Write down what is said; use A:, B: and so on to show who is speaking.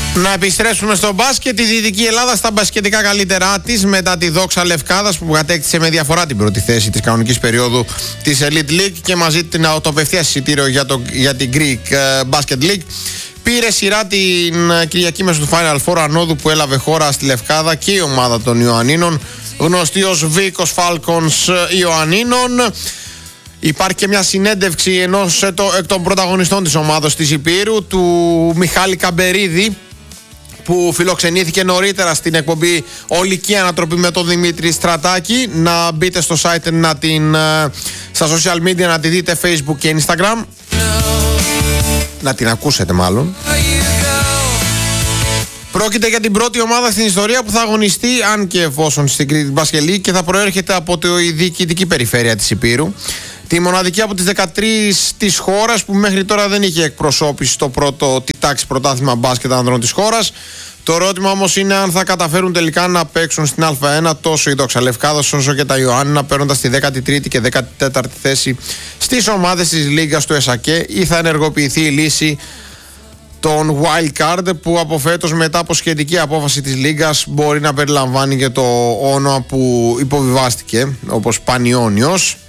A: Να επιστρέψουμε στο μπάσκετ. Η Δυτική Ελλάδα στα μπασκετικά καλύτερά της μετά τη Δόξα Λευκάδας που κατέκτησε με διαφορά την πρώτη θέση της κανονικής περίοδου της Elite League και μαζί την αυτοπευθεία εισιτήριο για την Greek Basket League. Πήρε σειρά την Κυριακή μέσω του Final Four ανόδου που έλαβε χώρα στη Λευκάδα και η ομάδα των Ιωαννίνων, γνωστή ως Βίκος Falcons Ιωαννίνων. Υπάρχει και μια συνέντευξη ενός εκ των πρωταγωνιστών της ομάδας της Υπήρου, του Μιχάλη Καμπερίδη, που φιλοξενήθηκε νωρίτερα στην εκπομπή Ολική Ανατροπή με τον Δημήτρη Στρατάκη. Να μπείτε στο site, στα social media να τη δείτε, Facebook και Instagram. Να την ακούσετε μάλλον. Πρόκειται για την πρώτη ομάδα στην ιστορία που θα αγωνιστεί, αν και εφόσον στην Κρήτη Basket League, και θα προέρχεται από τη διοικητική περιφέρεια της Υπήρου. Τη μοναδική από τις 13 της χώρας που μέχρι τώρα δεν είχε εκπροσώπηση στο πρώτο τάξη πρωτάθλημα μπάσκετ ανδρών της χώρας. Το ερώτημα όμως είναι αν θα καταφέρουν τελικά να παίξουν στην Α1 τόσο η Δόξα Λευκάδας όσο και τα Ιωάννινα, παίρνοντας τη 13η και 14η θέση στις ομάδες της Λίγκας του ΕΣΑΚΕ, ή θα ενεργοποιηθεί η λύση των Wild Card που από φέτος, μετά από σχετική απόφαση της Λίγκας, μπορεί να περιλαμβάνει και το όνομα που υποβιβάστηκε, όπως Πανιόνιος.